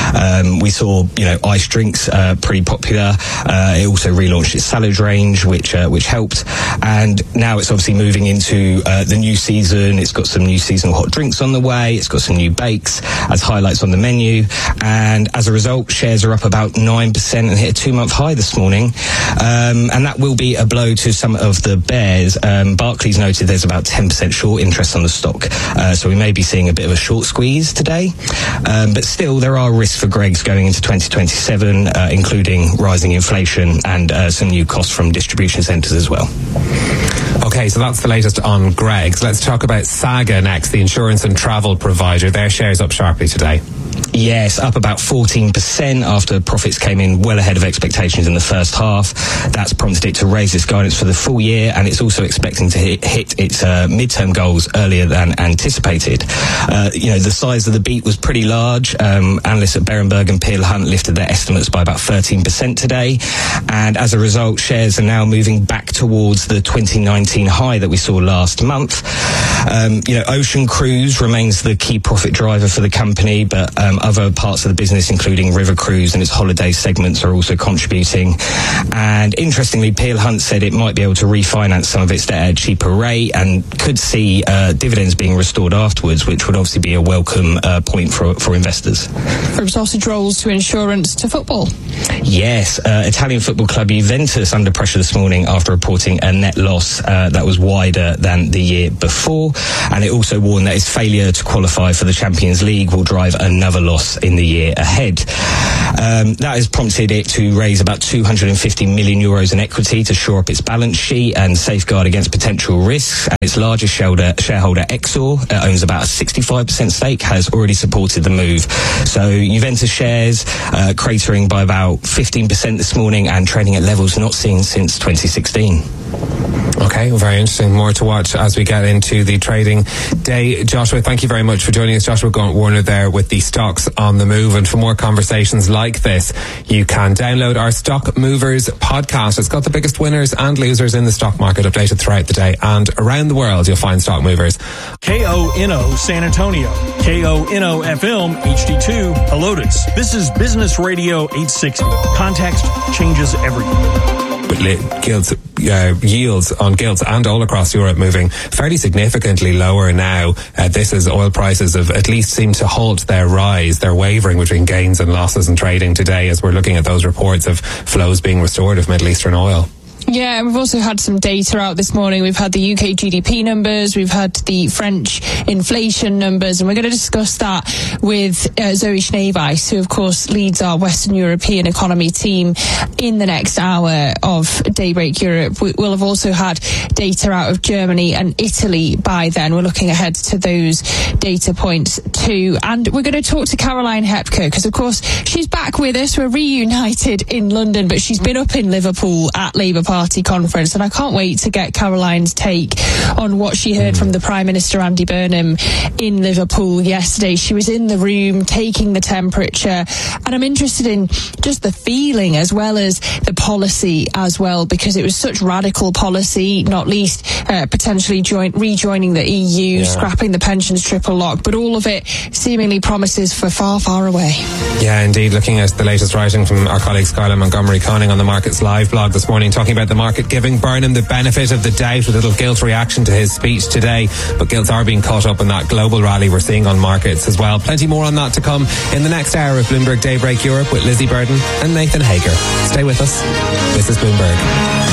We saw, ice drinks pretty popular. It also relaunched its salad range, which helped. And now it's obviously moving into the new season. It's got some new seasonal hot drinks on the way. It's got some new bakes as highlights on the menu. And as a result, shares are up about 9% and hit a 2-month high this morning. And that will be a blow to some of the bears. Barclays noted there's about 10% short interest on the stock. So we may be seeing a bit of a short squeeze today. But still, there are risks for Greggs going into 2027, including rising inflation and some new costs from distribution centres as well. Okay, so that's the latest on Greggs. Let's talk about Saga next, the insurance and travel provider. Their shares up sharply today. Yes, up about 14% after profits came in well ahead of expectations in the first half. That's prompted it to raise its guidance for the full year, and it's also expecting to hit its midterm goals earlier than anticipated. The size of the beat was pretty large. Analysts at Berenberg and Peel Hunt lifted their estimates by about 13% today, and as a result, shares are now moving back towards the 2019 high that we saw last month. Ocean cruise remains the key profit driver for the company, but other parts of the business, including River Cruise and its holiday segments, are also contributing. And interestingly, Peel Hunt said it might be able to refinance some of its debt at a cheaper rate and could see dividends being restored afterwards, which would obviously be a welcome point for investors. From sausage rolls to insurance to football. Yes, Italian football club Juventus under pressure this morning after reporting a net loss that was wider than the year before. And it also warned that its failure to qualify for the Champions League will drive another loss in the year ahead. That has prompted it to raise about 250 million euros in equity to shore up its balance sheet and safeguard against potential risks. And its largest shareholder Exor, owns about a 65% stake, has already supported the move. So Juventus shares cratering by about 15% this morning and trading at levels not seen since 2016. Okay, very interesting. More to watch as we get into the trading day. Joshua, thank you very much for joining us. Joshua Gaunt-Warner there with the stocks on the move. And for more conversations like this, you can download our Stock Movers podcast. It's got the biggest winners and losers in the stock market updated throughout the day. And around the world, you'll find Stock Movers. KONO San Antonio, KONO FM HD2 Helotes. This is Business Radio 860. Context changes everything. Yields on gilts and all across Europe moving fairly significantly lower now. This is oil prices have at least seemed to halt their rise. They're wavering between gains and losses in trading today as we're looking at those reports of flows being restored of Middle Eastern oil. Yeah, we've also had some data out this morning. We've had the UK GDP numbers, we've had the French inflation numbers, and we're going to discuss that with Zoe Schneeweiss, who of course leads our Western European economy team in the next hour of Daybreak Europe. We'll have also had data out of Germany and Italy by then. We're looking ahead to those data points too. And we're going to talk to Caroline Hepker, because of course she's back with us. We're reunited in London, but she's been up in Liverpool at Labour Party conference, and I can't wait to get Caroline's take on what she heard from the Prime Minister Andy Burnham in Liverpool yesterday. She was in the room taking the temperature, and I'm interested in just the feeling as well as the policy as well, because it was such radical policy, not least potentially rejoining the EU, scrapping the pensions triple lock, but all of it seemingly promises for far, far away. Yeah, indeed. Looking at the latest writing from our colleague Skylar Montgomery Conning on the Markets Live blog this morning, talking about the market giving Burnham the benefit of the doubt with a little gilt reaction to his speech today. But gilts are being caught up in that global rally we're seeing on markets as well. Plenty more on that to come in the next hour of Bloomberg Daybreak Europe with Lizzie Burden and Nathan Hager. Stay with us. This is Bloomberg.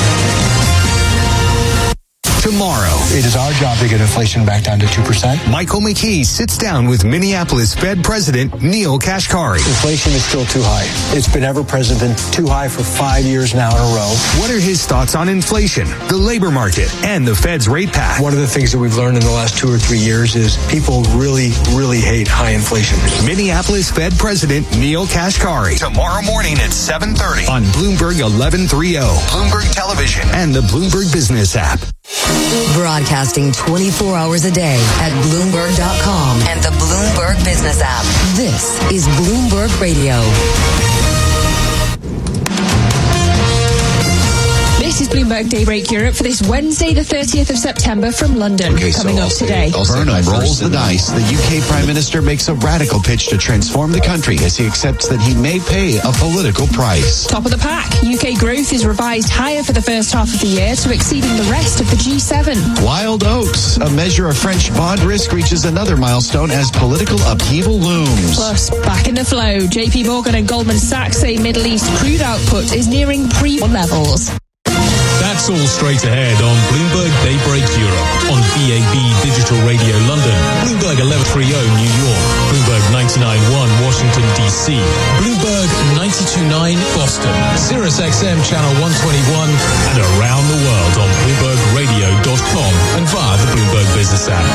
Tomorrow, it is our job to get inflation back down to 2%. Michael McKee sits down with Minneapolis Fed President Neil Kashkari. Inflation is still too high. It's been ever present and too high for 5 years now in a row. What are his thoughts on inflation, the labor market, and the Fed's rate path? One of the things that we've learned in the last 2 or 3 years is people really, really hate high inflation. Minneapolis Fed President Neil Kashkari. Tomorrow morning at 7:30 on Bloomberg 1130, Bloomberg Television, and the Bloomberg Business app. Broadcasting 24 hours a day at Bloomberg.com and the Bloomberg Business app. This is Bloomberg Radio. This is Bloomberg Daybreak Europe for this Wednesday, the 30th of September from London. Coming up today. Burnham rolls the dice. The UK Prime Minister makes a radical pitch to transform the country as he accepts that he may pay a political price. Top of the pack. UK growth is revised higher for the first half of the year to exceeding the rest of the G7. Wild Oats. A measure of French bond risk reaches another milestone as political upheaval looms. Plus, back in the flow, JP Morgan and Goldman Sachs say Middle East crude output is nearing pre-war levels. That's all straight ahead on Bloomberg Daybreak Europe, on DAB Digital Radio London, Bloomberg 1130 New York, Bloomberg 99.1 Washington DC, Bloomberg 92.9 Boston, Sirius XM Channel 121, and around the world on BloombergRadio.com and via the Bloomberg Business app.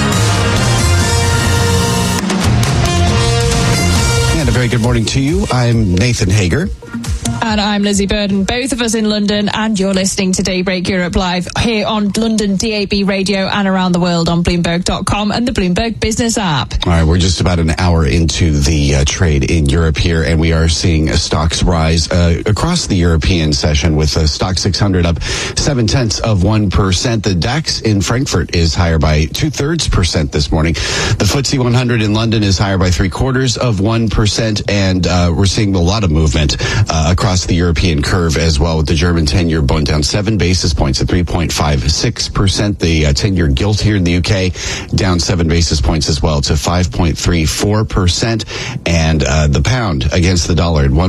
And a very good morning to you. I'm Nathan Hager. And I'm Lizzie Burden, both of us in London, and you're listening to Daybreak Europe Live here on London DAB Radio and around the world on Bloomberg.com and the Bloomberg Business app. All right, we're just about an hour into the trade in Europe here, and we are seeing stocks rise across the European session with the Stock 600 up 0.7%. The DAX in Frankfurt is higher by 0.2% this morning. The FTSE 100 in London is higher by 0.75%, and we're seeing a lot of movement across the European curve as well, with the German 10-year bond down 7 basis points at 3.56%. The 10-year gilt here in the UK down 7 basis points as well to 5.34%. And the pound against the dollar at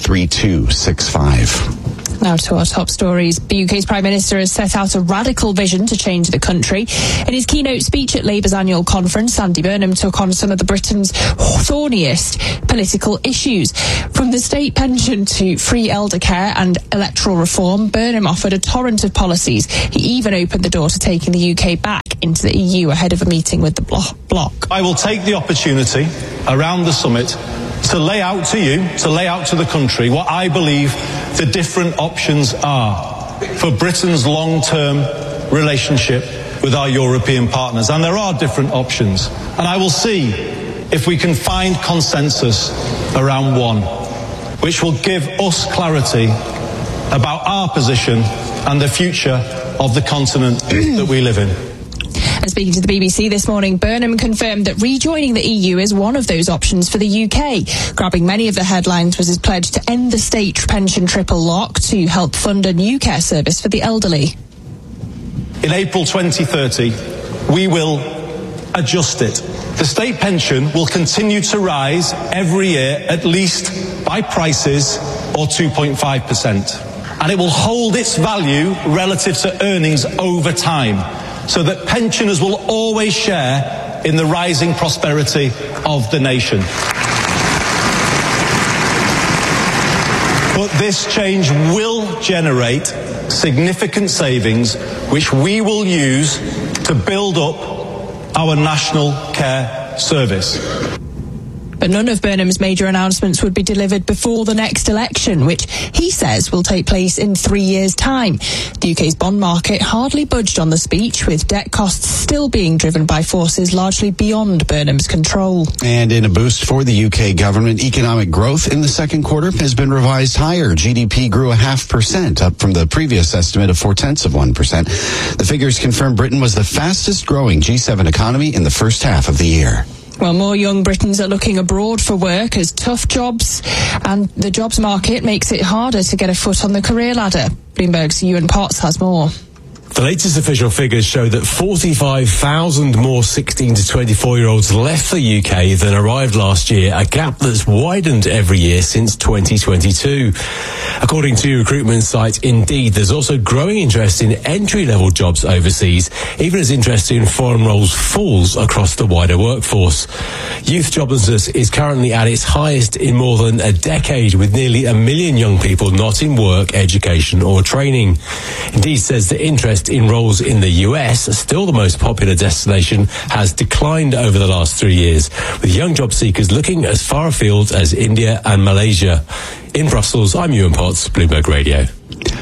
1.3265. Now to our top stories. The UK's Prime Minister has set out a radical vision to change the country. In his keynote speech at Labour's annual conference, Andy Burnham took on some of the Britain's thorniest political issues. From the state pension to free elder care and electoral reform, Burnham offered a torrent of policies. He even opened the door to taking the UK back into the EU ahead of a meeting with the bloc. I will take the opportunity around the summit to lay out to you, to lay out to the country what I believe the different options are for Britain's long-term relationship with our European partners. And there are different options. And I will see if we can find consensus around one, which will give us clarity about our position and the future of the continent that we live in. And speaking to the BBC this morning, Burnham confirmed that rejoining the EU is one of those options for the UK. Grabbing many of the headlines was his pledge to end the state pension triple lock to help fund a new care service for the elderly. In April 2030, we will adjust it. The state pension will continue to rise every year, at least by prices or 2.5%. And it will hold its value relative to earnings over time, so that pensioners will always share in the rising prosperity of the nation. But this change will generate significant savings, which we will use to build up our national care service. But none of Burnham's major announcements would be delivered before the next election, which he says will take place in 3 years' time. The UK's bond market hardly budged on the speech, with debt costs still being driven by forces largely beyond Burnham's control. And in a boost for the UK government, economic growth in the second quarter has been revised higher. GDP grew 0.5%, up from the previous estimate of 0.4%. The figures confirm Britain was the fastest growing G7 economy in the first half of the year. Well, more young Britons are looking abroad for work as tough jobs and the jobs market makes it harder to get a foot on the career ladder. Bloomberg's Ewan Potts has more. The latest official figures show that 45,000 more 16 to 24-year-olds left the UK than arrived last year, a gap that's widened every year since 2022. According to recruitment site Indeed, there's also growing interest in entry-level jobs overseas, even as interest in foreign roles falls across the wider workforce. Youth joblessness is currently at its highest in more than a decade, with nearly 1 million young people not in work, education or training. Indeed says that interest in roles in the US, still the most popular destination, has declined over the last 3 years, with young job seekers looking as far afield as India and Malaysia. In Brussels, I'm Ewan Potts, Bloomberg Radio.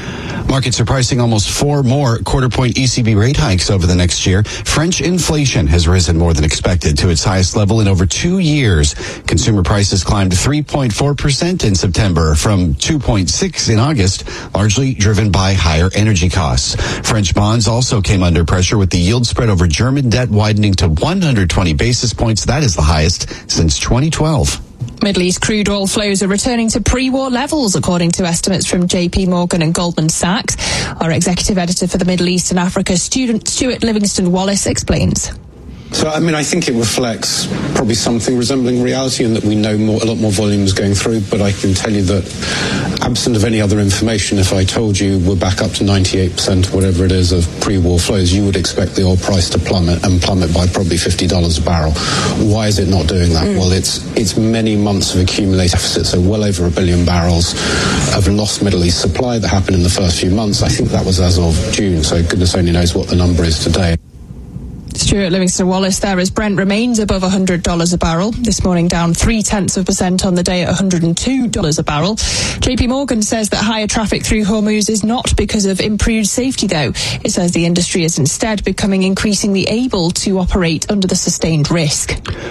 Markets are pricing almost 4 more quarter-point ECB rate hikes over the next year. French inflation has risen more than expected to its highest level in over 2 years. Consumer prices climbed 3.4% in September from 2.6% in August, largely driven by higher energy costs. French bonds also came under pressure with the yield spread over German debt widening to 120 basis points. That is the highest since 2012. Middle East crude oil flows are returning to pre-war levels, according to estimates from JP Morgan and Goldman Sachs. Our executive editor for the Middle East and Africa, Stuart Livingston-Wallace, explains. So, I think it reflects probably something resembling reality in that we know a lot more volumes going through, but I can tell you that absent of any other information, if I told you we're back up to 98%, whatever it is, of pre-war flows, you would expect the oil price to plummet by probably $50 a barrel. Why is it not doing that? Well, it's many months of accumulated deficit, so well over 1 billion barrels of lost Middle East supply that happened in the first few months. I think that was as of June, so goodness only knows what the number is today. Stuart Livingston-Wallace there as Brent remains above $100 a barrel. This morning down 0.3% on the day at $102 a barrel. JP Morgan says that higher traffic through Hormuz is not because of improved safety, though. It says the industry is instead becoming increasingly able to operate under the sustained risk.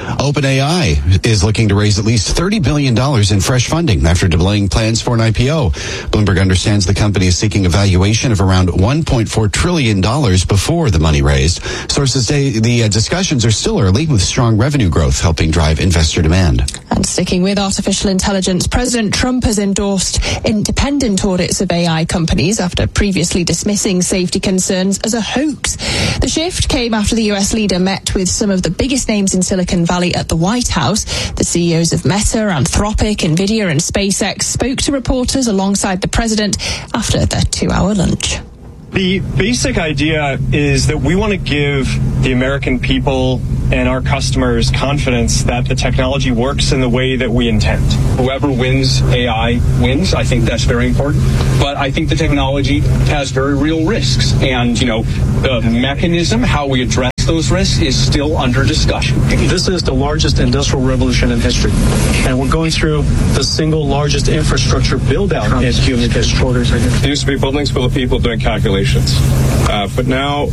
OpenAI is looking to raise at least $30 billion in fresh funding after delaying plans for an IPO. Bloomberg understands the company is seeking a valuation of around $1.4 trillion before the money raised. Sources say the discussions are still early, with strong revenue growth helping drive investor demand. And sticking with artificial intelligence, President Trump has endorsed independent audits of AI companies after previously dismissing safety concerns as a hoax. The shift came after the US leader met with some of the biggest names in Silicon Valley at the White House. The CEOs of Meta, Anthropic, Nvidia and SpaceX spoke to reporters alongside the president after their 2-hour lunch. The basic idea is that we want to give the American people and our customers confidence that the technology works in the way that we intend. Whoever wins AI wins. I think that's very important. But I think the technology has very real risks. And, the mechanism, how we address those risks is still under discussion. This is the largest industrial revolution in history. And we're going through the single largest infrastructure build-out in human history. There used to be buildings full of people doing calculations. But now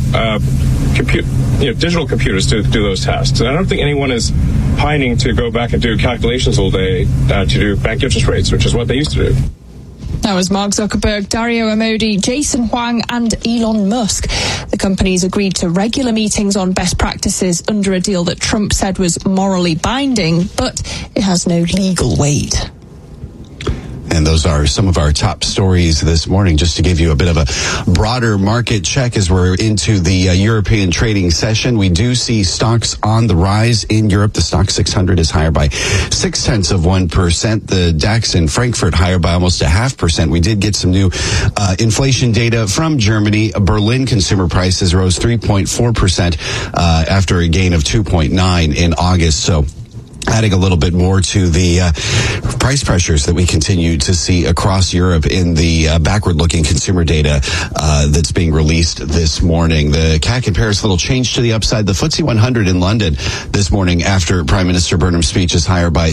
digital computers do those tasks. And I don't think anyone is pining to go back and do calculations all day to do bank interest rates, which is what they used to do. That was Mark Zuckerberg, Dario Amodi, Jason Huang and Elon Musk. The companies agreed to regular meetings on best practices under a deal that Trump said was morally binding, but it has no legal weight. And those are some of our top stories this morning, just to give you a bit of a broader market check as we're into the European trading session. We do see stocks on the rise in Europe. The Stoxx 600 is higher by 0.6%. The DAX in Frankfurt higher by almost 0.5%. We did get some new inflation data from Germany. Berlin consumer prices rose 3.4% after a gain of 2.9% in August. So adding a little bit more to the price pressures that we continue to see across Europe in the backward-looking consumer data that's being released this morning. The CAC in Paris, a little change to the upside. The FTSE 100 in London this morning after Prime Minister Burnham's speech is higher by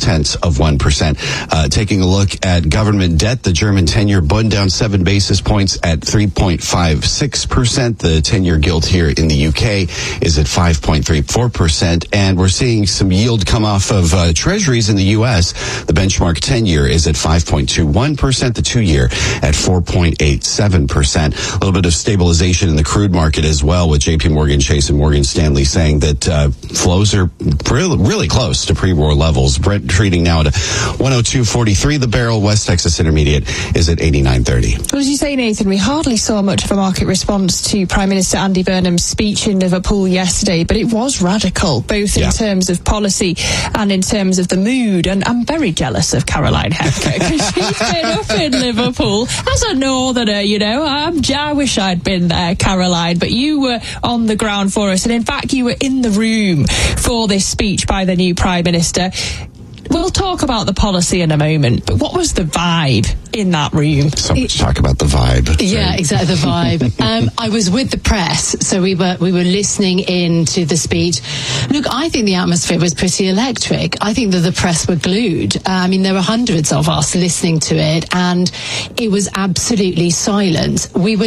0.6%. Taking a look at government debt, the German 10-year Bund down 7 basis points at 3.56%. The 10-year gilt here in the UK is at 5.34%. And we're seeing some yield come off of treasuries in the U.S. The benchmark 10-year is at 5.21%, the 2-year at 4.87%. A little bit of stabilization in the crude market as well, with J.P. Morgan Chase and Morgan Stanley saying that flows are really close to pre-war levels. Brent trading now at 102.43 the barrel. West Texas Intermediate is at 89.30. Well, as you say, Nathan, we hardly saw much of a market response to Prime Minister Andy Burnham's speech in Liverpool yesterday, but it was radical, both in terms of policy and in terms of the mood. And I'm very jealous of Caroline Hefker because she's been up in Liverpool as a northerner, I wish I'd been there, Caroline, but you were on the ground for us. And in fact, you were in the room for this speech by the new Prime Minister. We'll talk about the policy in a moment, but what was the vibe in that room. So much talk about the vibe. Yeah, exactly, the vibe. I was with the press, so we were listening in to the speech. Look, I think the atmosphere was pretty electric. I think that the press were glued. I mean, there were hundreds of us listening to it, and it was absolutely silent.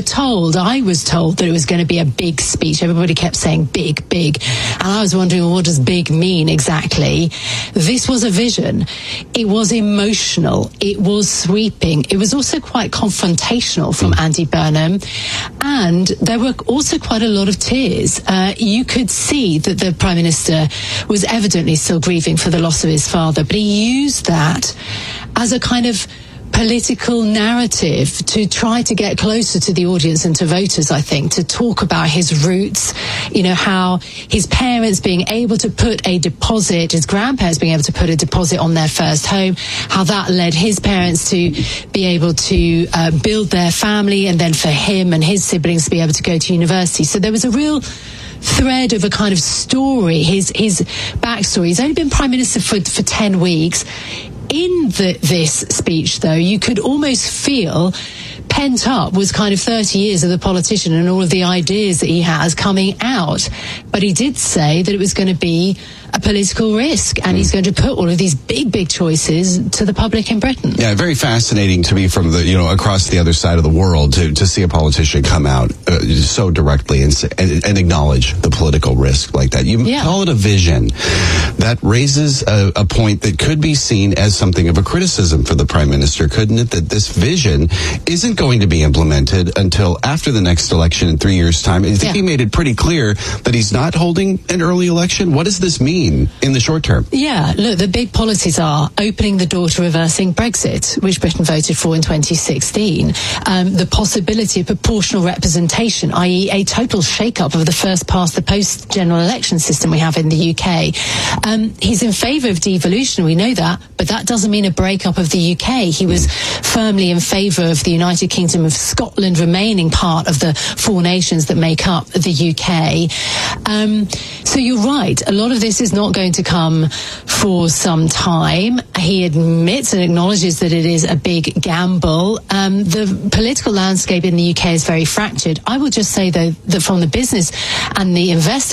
I was told that it was going to be a big speech. Everybody kept saying big, big. And I was wondering, well, what does big mean exactly? This was a vision. It was emotional. It was sweeping. It was also quite confrontational from Andy Burnham. And there were also quite a lot of tears. You could see that the Prime Minister was evidently still grieving for the loss of his father, but he used that as a kind of political narrative to try to get closer to the audience and to voters, I think, to talk about his roots, how his parents being able to put a deposit, his grandparents being able to put a deposit on their first home, how that led his parents to be able to build their family, and then for him and his siblings to be able to go to university. So there was a real thread of a kind of story, his backstory. He's only been Prime Minister for 10 weeks. In this speech, though, you could almost feel pent up was kind of 30 years of the politician and all of the ideas that he has coming out. But he did say that it was going to be a political risk, and he's going to put all of these big, big choices to the public in Britain. Yeah, very fascinating to me from the, across the other side of the world to see a politician come out so directly and acknowledge the political risk like that. You call it a vision. That raises a point that could be seen as something of a criticism for the Prime Minister, couldn't it? That this vision isn't going to be implemented until after the next election in 3 years' time. I think he made it pretty clear that he's not holding an early election. What does this mean in the short term? Yeah, look, the big policies are opening the door to reversing Brexit, which Britain voted for in 2016, the possibility of proportional representation, i.e. a total shake-up of the first past the post general election system we have in the UK. He's in favour of devolution, we know that, but that doesn't mean a break-up of the UK. He was firmly in favour of the United Kingdom of Scotland remaining part of the four nations that make up the UK. So you're right, a lot of this is not going to come for some time. He admits and acknowledges that it is a big gamble. The political landscape in the UK is very fractured. I will just say, though, that from the business and the investor